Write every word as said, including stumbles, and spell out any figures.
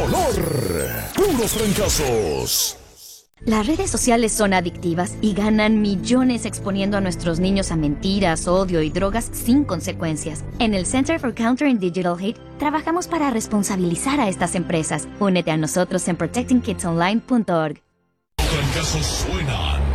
Dolor. Puros fracasos. Las redes sociales son adictivas y ganan millones exponiendo a nuestros niños a mentiras, odio y drogas sin consecuencias. En el Center for Countering Digital Hate trabajamos para responsabilizar a estas empresas. Únete a nosotros en protecting kids online punto org. Fracasos suenan.